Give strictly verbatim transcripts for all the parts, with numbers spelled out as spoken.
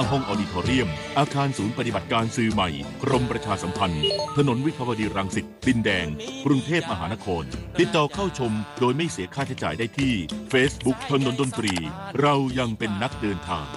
ห้องออดิทอเรียมอาคารศูนย์ปฏิบัติการสื่อใหม่กรมประชาสัมพันธ์ถนนวิภาวดีรังสิตดินแดงกรุงเทพมหานครติดต่อเข้าชมโดยไม่เสียค่าใช้จ่ายได้ที่ Facebook ถนนดนตรีเรายังเป็นนักเดินทาง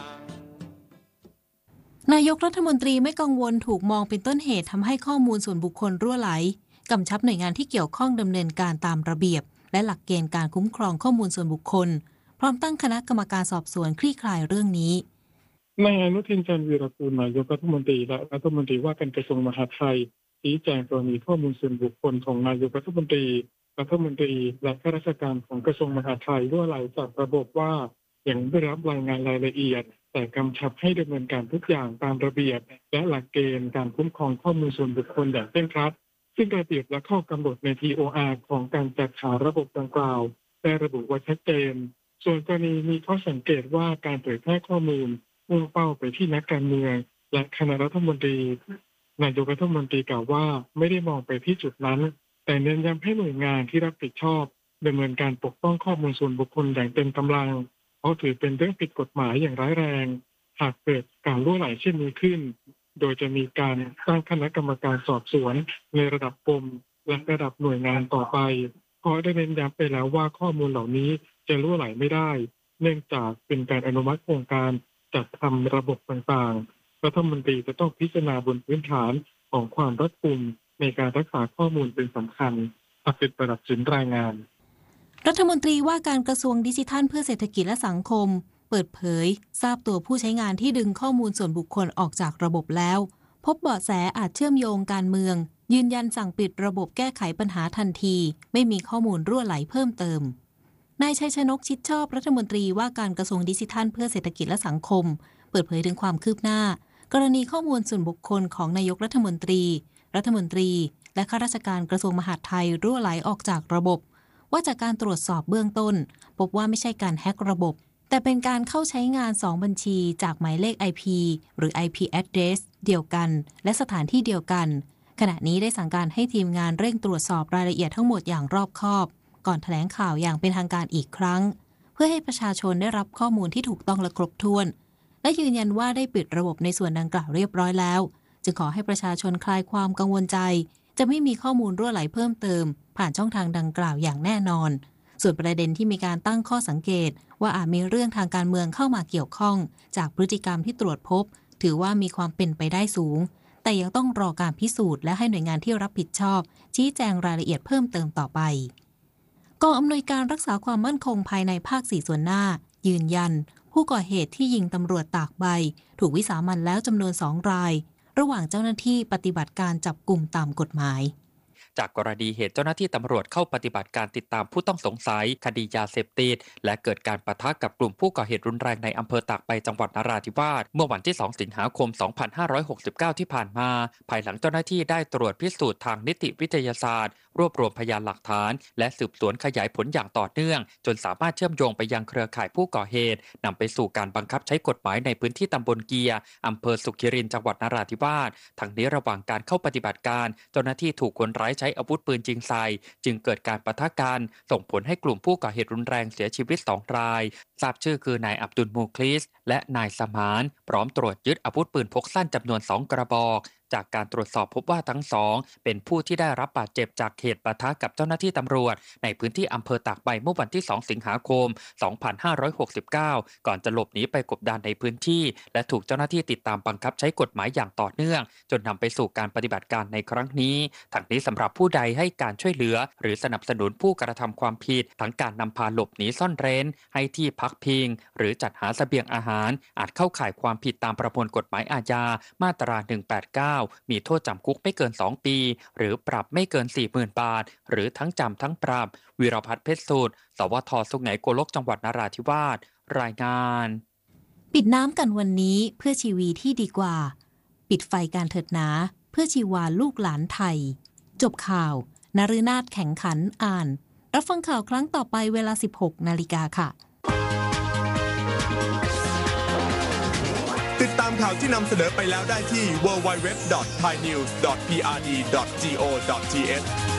นายกรัฐมนตรีไม่กังวลถูกมองเป็นต้นเหตุทำให้ข้อมูลส่วนบุคคลรั่วไหลกำชับหน่วยงานที่เกี่ยวข้องดำเนินการตามระเบียบและหลักเกณฑ์การคุ้มครองข้อมูลส่วนบุคคลพร้อมตั้งคณะกรรมการสอบสวนคลี่คลายเรื่องนี้นายอนุทิน ชาญวีรกูลนายกรัฐมนตรีและรัฐมนตรีว่าการกระทรวงมหาดไทยชี้แจงกรณีข้อมูลส่วนบุคคลของนายกรัฐมนตรีรัฐมนตรีและข้าราชการของกระทรวงมหาดไทยรั่วไหลจากระบบว่ายังไม่ได้รับรายงานรายละเอียดแต่กำชับให้ดำเนินการทุกอย่างตามระเบียบและหลักเกณฑ์การคุ้มครองข้อมูลส่วนบุคคลอย่างเคร่งครัดซึ่งระเบียบและข้อกำหนดใน ที โอ อาร์ ของการจัดหาระบบดังกล่าวได้ระบุไว้ชัดเจนส่วนกรณีมีข้อสังเกตว่าการเผยแพร่ข้อมูลมุ่งเป้าไปที่นักการเมืองและคณะรัฐมนตรีนายกรัฐมนตรีกล่าวว่าไม่ได้มองไปที่จุดนั้นแต่เน้นย้ำให้หน่วยงานที่รับผิดชอบดำเนินการปกป้องข้อมูลส่วนบุคคลอย่างเต็มกำลังเพราะถือเป็นเรื่องผิดกฎหมายอย่างร้ายแรงหากเกิดการรั่วไหลเช่นนี้ขึ้นโดยจะมีการตั้งคณะกรรมการสอบสวนในระดับกรมและระดับหน่วยงานต่อไปเพราะได้เน้นย้ำไปแล้วว่าข้อมูลเหล่านี้จะรั่วไหลไม่ได้เนื่องจากเป็นการอนุมัติโครงการจัดทำระบบต่างๆรัฐมนตรีจะต้องพิจารณาบนพื้นฐานของความรัดกุมในการรักษาข้อมูลเป็นสำคัญอภิปรายสินรายงานรัฐมนตรีว่าการกระทรวงดิจิทัลเพื่อเศรษฐกิจและสังคมเปิดเผยทราบตัวผู้ใช้งานที่ดึงข้อมูลส่วนบุคคลออกจากระบบแล้วพบเบาะแสอาจเชื่อมโยงการเมืองยืนยันสั่งปิดระบบแก้ไขปัญหาทันทีไม่มีข้อมูลรั่วไหลเพิ่มเติมนายชัยชนกชิดชอบรัฐมนตรีว่าการกระทรวงดิจิทัลเพื่อเศรษฐกิจและสังคมเปิดเผยถึงความคืบหน้ากรณีข้อมูลส่วนบุคคลของนายกรัฐมนตรีรัฐมนตรีและข้าราชการกระทรวงมหาดไทยรั่วไหลออกจากระบบว่าจากการตรวจสอบเบื้องต้นพบว่าไม่ใช่การแฮ็กระบบแต่เป็นการเข้าใช้งานสองบัญชีจากหมายเลข ไอ พี หรือ ไอ พี address เดียวกันและสถานที่เดียวกันขณะนี้ได้สั่งการให้ทีมงานเร่งตรวจสอบรายละเอียดทั้งหมดอย่างรอบคอบก่อนแถลงข่าวอย่างเป็นทางการอีกครั้งเพื่อให้ประชาชนได้รับข้อมูลที่ถูกต้องและครบถ้วนและยืนยันว่าได้ปิดระบบในส่วนดังกล่าวเรียบร้อยแล้วจึงขอให้ประชาชนคลายความกังวลใจจะไม่มีข้อมูลรั่วไหลเพิ่มเติมผ่านช่องทางดังกล่าวอย่างแน่นอนส่วนประเด็นที่มีการตั้งข้อสังเกตว่าอาจมีเรื่องทางการเมืองเข้ามาเกี่ยวข้องจากพฤติกรรมที่ตรวจพบถือว่ามีความเป็นไปได้สูงแต่ยังต้องรอการพิสูจน์และให้หน่วยงานที่รับผิดชอบชี้แจงรายละเอียดเพิ่มเติมต่อไปกองอำนวยการรักษาความมั่นคงภายในภาคสี่ส่วนหน้ายืนยันผู้ก่อเหตุที่ยิงตำรวจตากใบถูกวิสามัญแล้วจำนวนสองรายระหว่างเจ้าหน้าที่ปฏิบัติการจับกุมตามกฎหมายจากกรณีเหตุเจ้าหน้าที่ตำรวจเข้าปฏิบัติการติดตามผู้ต้องสงสัยคดียาเสพติดและเกิดการปะทะกับกลุ่มผู้ก่อเหตุรุนแรงในอำเภอตากใบจังหวัดนราธิวาสเมื่อวันที่สองสิงหาคมสองพันห้าร้อยหกสิบเก้าที่ผ่านมาภายหลังเจ้าหน้าที่ได้ตรวจพิสูจน์ทางนิติวิทยาศาสตร์รวบรวมพยานหลักฐานและสืบสวนขยายผลอย่างต่อเนื่องจนสามารถเชื่อมโยงไปยังเครือข่ายผู้ก่อเหตุนำไปสู่การบังคับใช้กฎหมายในพื้นที่ตำบลเกียร์อำเภอสุขิรินทร์จังหวัดนราธิวาสทั้งนี้ระหว่างการเข้าปฏิบัติการเจ้าหน้าที่ถูกคนร้ายใช้อาวุธปืนยิงใส่จึงเกิดการปะทะกันส่งผลให้กลุ่มผู้ก่อเหตุรุนแรงเสียชีวิตสองรายทราบชื่อคือนายอับดุลมูคลิสและนายสมานพร้อมตรวจยึดอาวุธปืนพกสั้นจำนวนสองกระบอกจากการตรวจสอบพบว่าทั้งสองเป็นผู้ที่ได้รับบาดเจ็บจากเหตุปะทะกับเจ้าหน้าที่ตำรวจในพื้นที่อำเภอตากใบเมื่อวันที่สองสิงหาคมสองพันห้าร้อยหกสิบเก้าก่อนจะหลบหนีไปกบดานในพื้นที่และถูกเจ้าหน้าที่ติดตามบังคับใช้กฎหมายอย่างต่อเนื่องจนนำไปสู่การปฏิบัติการในครั้งนี้ทั้งนี้สำหรับผู้ใดให้การช่วยเหลือหรือสนับสนุนผู้กระทำความผิดทั้งการนำพาหลบหนีซ่อนเร้นให้ที่พักพิงหรือจัดหาเสบียงอาหารอาจเข้าข่ายความผิดตามประมวลกฎหมายอาญามาตราหนึ่งแปดเก้ามีโทษจำคุกไม่เกินสองปีหรือปรับไม่เกิน สี่หมื่น บาทหรือทั้งจำทั้งปรับวีรพัฒน์เพชรสูตรสวทสุไหงโกลกจังหวัดนราธิวาสรายงานปิดน้ำกันวันนี้เพื่อชีวีที่ดีกว่าปิดไฟการเถิดหนาเพื่อชีวาลูกหลานไทยจบข่าวนฤนาถแข่งขันอ่านรับฟังข่าวครั้งต่อไปเวลา สิบหกนาฬิกาค่ะติดตามข่าวที่นำเสนอไปแล้วได้ที่ ดับเบิลยู ดับเบิลยู ดับเบิลยู ดอท ไทยนิวส์ ดอท พี อาร์ ดี ดอท โก ดอท ที เอช